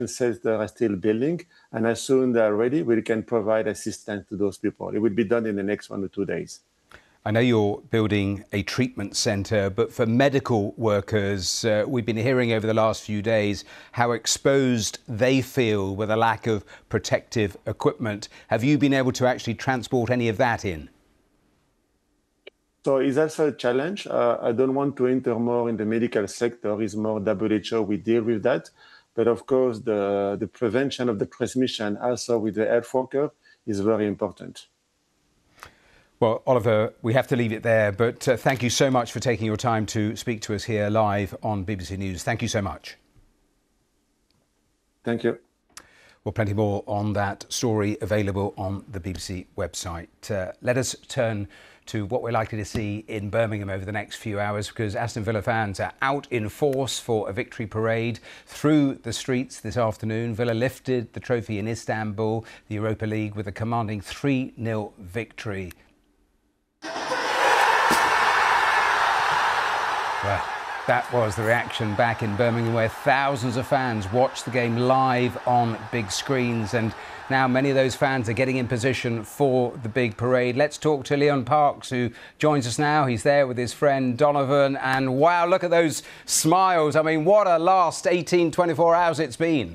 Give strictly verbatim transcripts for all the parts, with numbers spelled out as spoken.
centers are still building, and as soon as they're ready, we can provide assistance to those people. It will be done in the next one or two days. I know you're building a treatment centre, but for medical workers, uh, we've been hearing over the last few days how exposed they feel with a lack of protective equipment. Have you been able to actually transport any of that in? So it's also a challenge. Uh, I don't want to enter more in the medical sector. It's more W H O, we deal with that. But of course, the, the prevention of the transmission also with the health worker is very important. Well, Oliver, we have to leave it there, but uh, thank you so much for taking your time to speak to us here live on B B C News. Thank you so much. Thank you. Well, plenty more on that story available on the B B C website. Uh, let us turn to what we're likely to see in Birmingham over the next few hours, because Aston Villa fans are out in force for a victory parade through the streets this afternoon. Villa lifted the trophy in Istanbul, the Europa League, with a commanding three nil victory. Well, that was the reaction back in Birmingham, where thousands of fans watched the game live on big screens, and now many of those fans are getting in position for the big parade. Let's talk to Leon Parks, who joins us now. He's there with his friend Donovan, and wow, look at those smiles. I mean, what a last eighteen, twenty-four hours it's been.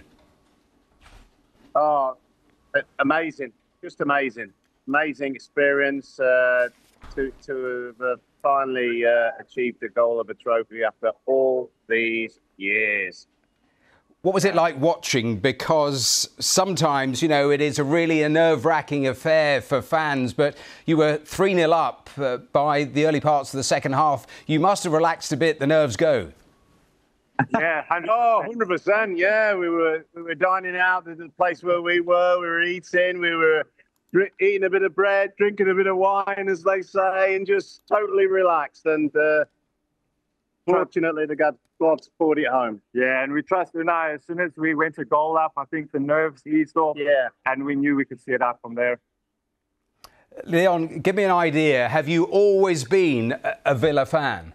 Oh, amazing. Just amazing. Amazing experience uh, to, to have finally uh, achieved the goal of a trophy after all these years. What was it like watching? Because sometimes, you know, it is a really a nerve-wracking affair for fans, but you were three nil up uh, by the early parts of the second half. You must have relaxed a bit, the nerves go. Yeah, oh, one hundred percent, yeah. We were, we were dining out at the place where we were, we were eating, we were eating a bit of bread, drinking a bit of wine, as they say, and just totally relaxed. And uh, fortunately, the God poured it home. Yeah, and we trust Unai. As soon as we went to goal up, I think the nerves eased off. Yeah, and we knew we could see it out from there. Leon, give me an idea. Have you always been a Villa fan?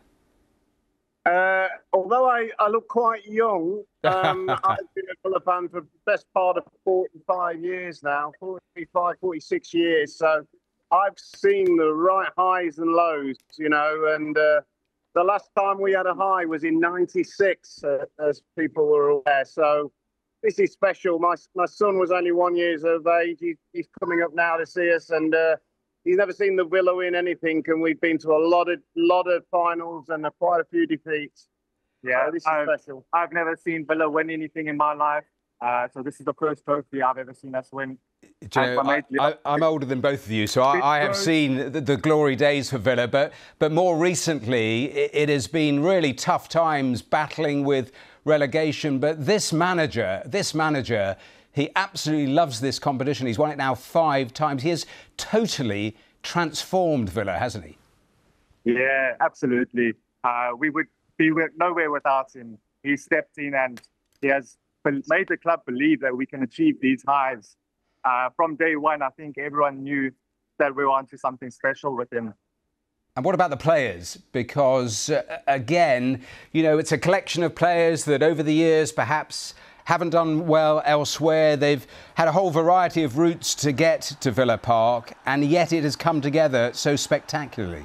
Uh, although I, I look quite young, um, I've been a Villa fan for the best part of forty-five years now, forty-five, forty-six years. So I've seen the right highs and lows, you know, and uh, the last time we had a high was in ninety-six, uh, as people were aware. So this is special. My my son was only one years of age. He, he's coming up now to see us, and uh, he's never seen the Villa win anything, and we've been to a lot of lot of finals and uh, quite a few defeats. Yeah, so this is I've, special. I've never seen Villa win anything in my life, uh, so this is the first trophy I've ever seen us win. Do you know, I, I, I'm older than both of you, so I, I have seen the, the glory days for Villa, but but more recently it, it has been really tough times battling with relegation. But this manager, this manager, he absolutely loves this competition. He's won it now five times. He has totally transformed Villa, hasn't he? Yeah, absolutely. Uh, we would be nowhere without him. He stepped in and he has made the club believe that we can achieve these highs. Uh, from day one, I think everyone knew that we were onto something special with him. And what about the players? Because, uh, again, you know, it's a collection of players that over the years perhaps haven't done well elsewhere. They've had a whole variety of routes to get to Villa Park, and yet it has come together so spectacularly.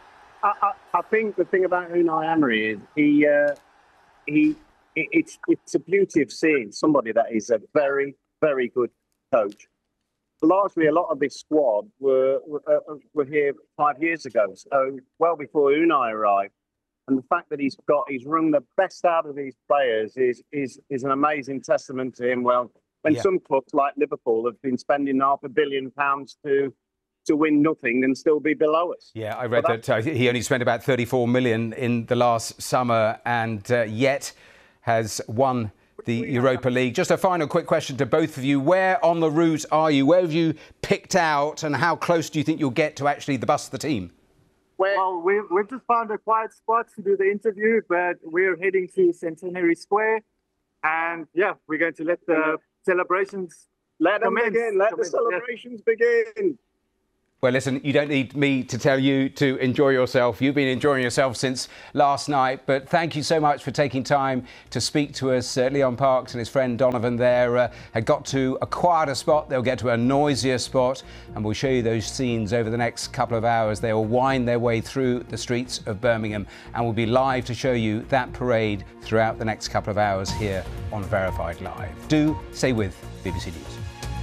I, I, I think the thing about Unai Emery is he, uh, he, it, it's it's a beauty of seeing somebody that is a very, very good coach. Largely, a lot of this squad were were, uh, were here five years ago, so well before Unai arrived. And the fact that he's got he's wrung the best out of these players is is is an amazing testament to him. Well, when yeah. some clubs like Liverpool have been spending half a billion pounds to to win nothing and still be below us. Yeah, I read that uh, he only spent about thirty-four million in the last summer, and uh, yet has won the Europa League. Just a final quick question to both of you. Where on the route are you? Where have you picked out, and how close do you think you'll get to actually the bus of the team? Well, we've, we've just found a quiet spot to do the interview, but we're heading to Centenary Square. And yeah, we're going to let the celebrations Let them commence. begin. Let commence. the celebrations yeah. begin. Well, listen, you don't need me to tell you to enjoy yourself. You've been enjoying yourself since last night. But thank you so much for taking time to speak to us. Uh, Leon Parks and his friend Donovan there uh, had got to a quieter spot. They'll get to a noisier spot. And we'll show you those scenes over the next couple of hours. They will wind their way through the streets of Birmingham. And we'll be live to show you that parade throughout the next couple of hours here on Verified Live. Do stay with B B C News.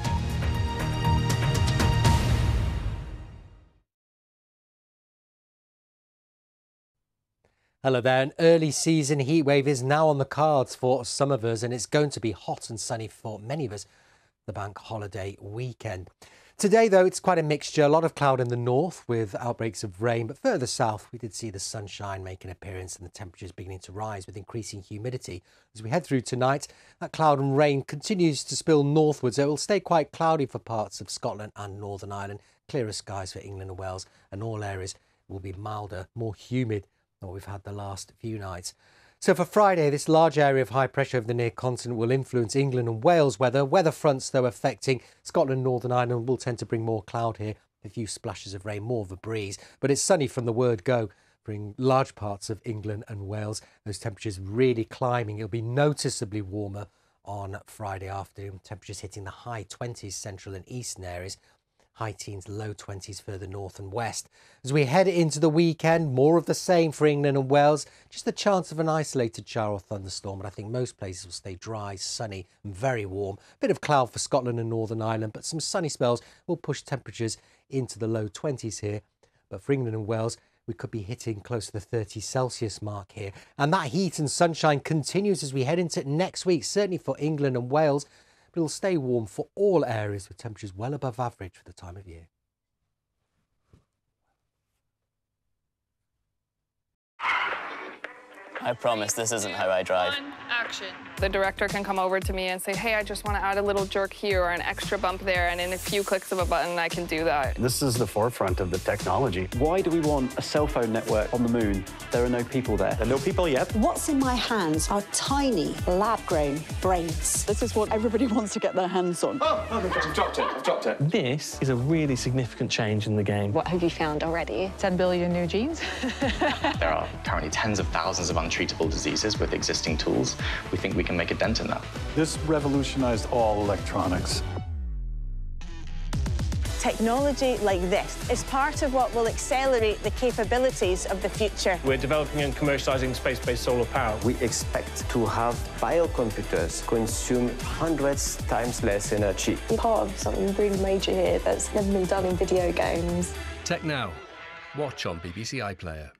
Hello there. An early season heatwave is now on the cards for some of us, and it's going to be hot and sunny for many of us the bank holiday weekend. Today, though, it's quite a mixture. A lot of cloud in the north with outbreaks of rain, but further south, we did see the sunshine make an appearance and the temperatures beginning to rise with increasing humidity. As we head through tonight, that cloud and rain continues to spill northwards. It will stay quite cloudy for parts of Scotland and Northern Ireland. Clearer skies for England and Wales, and all areas will be milder, more humid than what we've had the last few nights. So for Friday, this large area of high pressure over the near continent will influence England and Wales weather. Weather fronts, though, affecting Scotland and Northern Ireland will tend to bring more cloud here, a few splashes of rain, more of a breeze. But it's sunny from the word go, bring large parts of England and Wales. Those temperatures really climbing. It'll be noticeably warmer on Friday afternoon. Temperatures hitting the high twenties, central and eastern areas. High teens, low twenties further north and west. As we head into the weekend, more of the same for England and Wales. Just the chance of an isolated shower or thunderstorm, but I think most places will stay dry, sunny and very warm. A bit of cloud for Scotland and Northern Ireland, but some sunny spells will push temperatures into the low twenties here. But for England and Wales, we could be hitting close to the thirty Celsius mark here. And that heat and sunshine continues as we head into next week, certainly for England and Wales. But it'll stay warm for all areas with temperatures well above average for the time of year. I promise this isn't how I drive. On, action. The director can come over to me and say, hey, I just want to add a little jerk here or an extra bump there, and in a few clicks of a button, I can do that. This is the forefront of the technology. Why do we want a cell phone network on the moon? There are no people there. There are no people yet. What's in my hands are tiny, lab-grown brains. This is what everybody wants to get their hands on. Oh, oh I've dropped it, I've dropped it. This is a really significant change in the game. What have you found already? ten billion new genes. There are currently tens of thousands of untreatable diseases with existing tools. We think we can make a dent in that. This revolutionized all electronics. Technology like this is part of what will accelerate the capabilities of the future. We're developing and commercializing space-based solar power. We expect to have biocomputers consume hundreds times less energy. I'm part of something really major here that's never been done in video games. Tech Now. Watch on B B C iPlayer.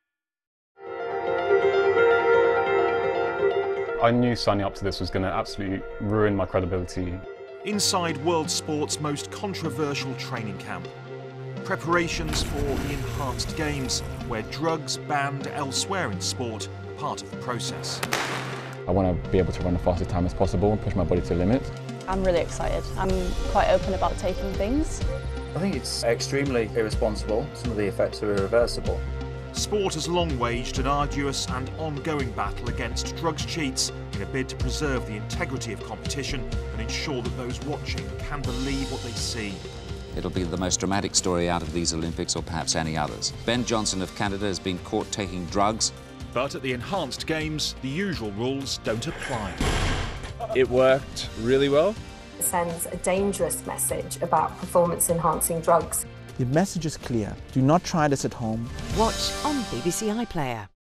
I knew signing up to this was going to absolutely ruin my credibility. Inside world sport's most controversial training camp. Preparations for the Enhanced Games, where drugs banned elsewhere in sport are part of the process. I want to be able to run the fastest time as possible and push my body to the limit. I'm really excited. I'm quite open about taking things. I think it's extremely irresponsible. Some of the effects are irreversible. Sport has long waged an arduous and ongoing battle against drugs cheats in a bid to preserve the integrity of competition and ensure that those watching can believe what they see. It'll be the most dramatic story out of these Olympics or perhaps any others. Ben Johnson of Canada has been caught taking drugs. But at the Enhanced Games, the usual rules don't apply. It worked really well. It sends a dangerous message about performance-enhancing drugs. The message is clear. Do not try this at home. Watch on B B C iPlayer.